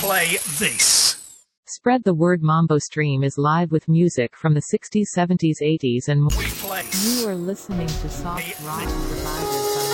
play this. Spread the Word Mambo Stream is live with music from the 60s, 70s, 80s and more. We play. You are listening to Soft Rock Providers on